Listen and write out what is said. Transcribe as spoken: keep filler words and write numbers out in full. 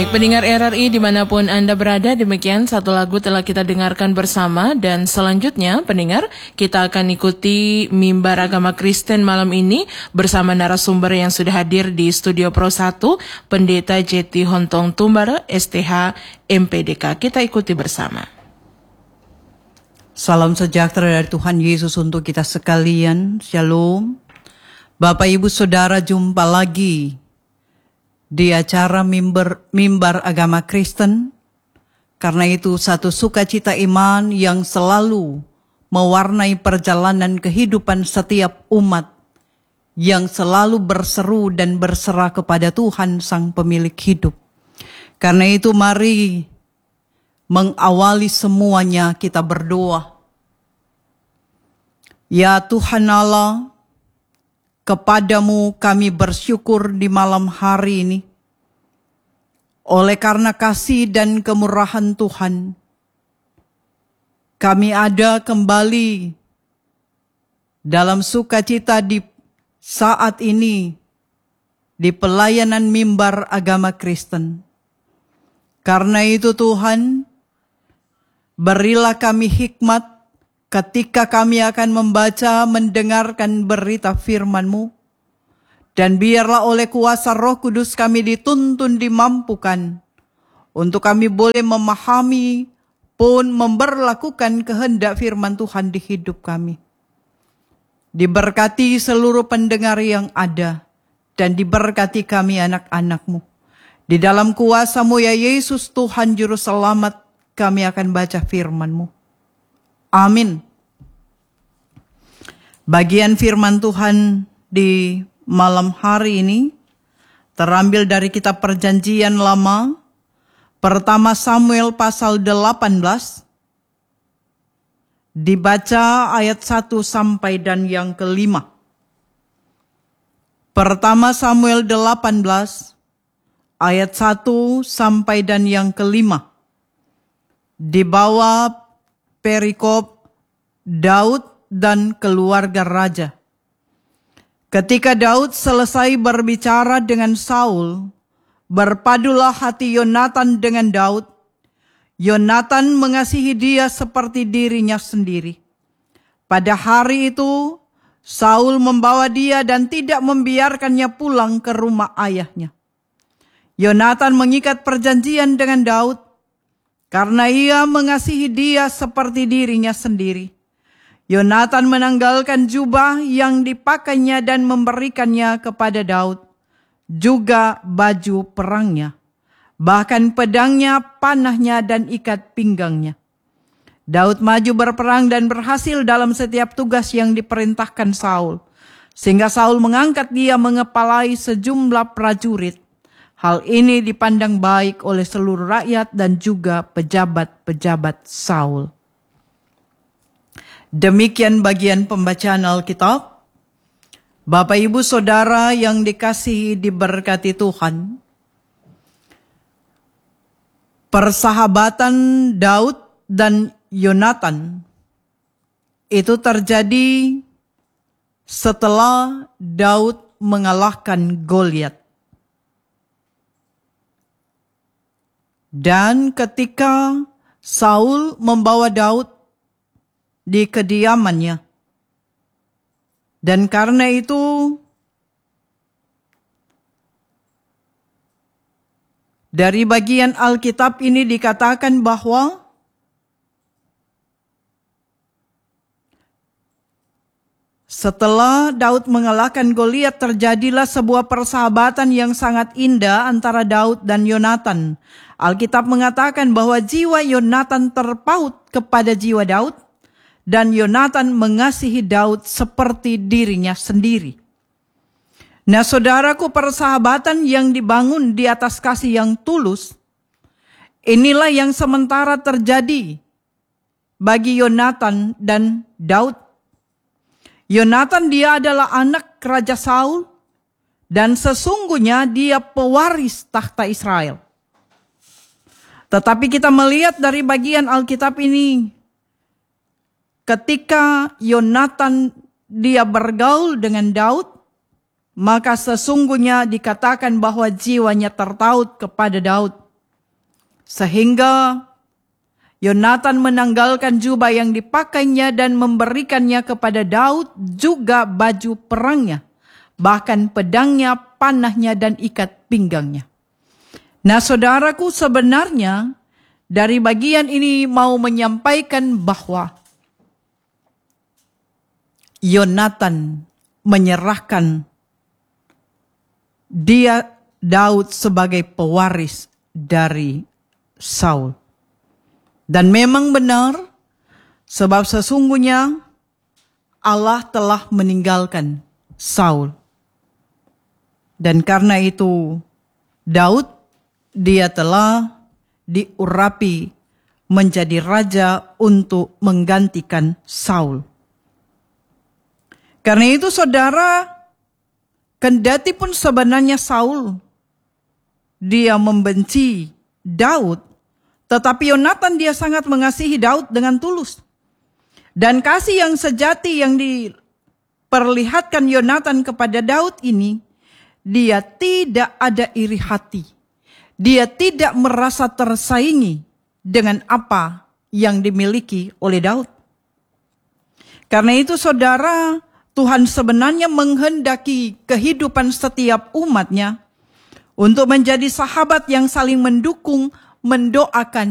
Pendengar R R I dimanapun Anda berada, demikian satu lagu telah kita dengarkan bersama, dan selanjutnya pendengar kita akan ikuti Mimbar Agama Kristen malam ini bersama narasumber yang sudah hadir di Studio Pro satu, Pendeta Jeti Hontong Tumbara, S T H M P D K. Kita ikuti bersama. Salam sejahtera dari Tuhan Yesus untuk kita sekalian. Shalom. Bapak Ibu Saudara, jumpa lagi di acara mimbar, mimbar agama Kristen. Karena itu satu sukacita iman yang selalu mewarnai perjalanan kehidupan setiap umat yang selalu berseru dan berserah kepada Tuhan Sang Pemilik hidup. Karena itu mari mengawali semuanya kita berdoa. Ya Tuhan Allah, kepadamu kami bersyukur di malam hari ini. Oleh karena kasih dan kemurahan Tuhan, kami ada kembali dalam sukacita di saat ini di pelayanan mimbar agama Kristen. Karena itu Tuhan, berilah kami hikmat ketika kami akan membaca, mendengarkan berita firman-Mu. Dan biarlah oleh kuasa Roh Kudus kami dituntun, dimampukan untuk kami boleh memahami pun memberlakukan kehendak firman Tuhan di hidup kami. Diberkati seluruh pendengar yang ada, dan diberkati kami anak-anak-Mu. Di dalam kuasa-Mu ya Yesus Tuhan Juru Selamat, kami akan baca firman-Mu. Amin. Bagian firman Tuhan di malam hari ini terambil dari kitab Perjanjian Lama, pertama Samuel pasal delapan belas, dibaca ayat satu sampai dan yang kelima. Pertama Samuel delapan belas, ayat satu sampai dan yang kelima. Di bawah perikop Daud dan keluarga raja. Ketika Daud selesai berbicara dengan Saul, berpadulah hati Yonatan dengan Daud. Yonatan mengasihi dia seperti dirinya sendiri. Pada hari itu, Saul membawa dia dan tidak membiarkannya pulang ke rumah ayahnya. Yonatan mengikat perjanjian dengan Daud, karena ia mengasihi dia seperti dirinya sendiri. Yonatan menanggalkan jubah yang dipakainya dan memberikannya kepada Daud, juga baju perangnya, bahkan pedangnya, panahnya, dan ikat pinggangnya. Daud maju berperang dan berhasil dalam setiap tugas yang diperintahkan Saul, sehingga Saul mengangkat dia mengepalai sejumlah prajurit. Hal ini dipandang baik oleh seluruh rakyat dan juga pejabat-pejabat Saul. Demikian bagian pembacaan Alkitab. Bapak Ibu Saudara yang dikasihi diberkati Tuhan, persahabatan Daud dan Yonatan itu terjadi setelah Daud mengalahkan Goliat. Dan ketika Saul membawa Daud di kediamannya. Dan karena itu, dari bagian Alkitab ini dikatakan bahwa setelah Daud mengalahkan Goliat, terjadilah sebuah persahabatan yang sangat indah antara Daud dan Yonatan. Alkitab mengatakan bahwa jiwa Yonatan terpaut kepada jiwa Daud, dan Yonatan mengasihi Daud seperti dirinya sendiri. Nah saudaraku, persahabatan yang dibangun di atas kasih yang tulus, inilah yang sementara terjadi bagi Yonatan dan Daud. Yonatan dia adalah anak Raja Saul, dan sesungguhnya dia pewaris tahta Israel. Tetapi kita melihat dari bagian Alkitab ini, ketika Yonatan dia bergaul dengan Daud, maka sesungguhnya dikatakan bahwa jiwanya tertaut kepada Daud. Sehingga Yonatan menanggalkan jubah yang dipakainya dan memberikannya kepada Daud, juga baju perangnya, bahkan pedangnya, panahnya, dan ikat pinggangnya. Nah, saudaraku, sebenarnya dari bagian ini mau menyampaikan bahwa Yonatan menyerahkan dia Daud sebagai pewaris dari Saul. Dan memang benar, sebab sesungguhnya Allah telah meninggalkan Saul. Dan karena itu Daud, dia telah diurapi menjadi raja untuk menggantikan Saul. Karena itu saudara, kendati pun sebenarnya Saul dia membenci Daud, tetapi Yonatan dia sangat mengasihi Daud dengan tulus. Dan kasih yang sejati yang diperlihatkan Yonatan kepada Daud ini, dia tidak ada iri hati. Dia tidak merasa tersaingi dengan apa yang dimiliki oleh Daud. Karena itu saudara, Tuhan sebenarnya menghendaki kehidupan setiap umatnya untuk menjadi sahabat yang saling mendukung, mendoakan,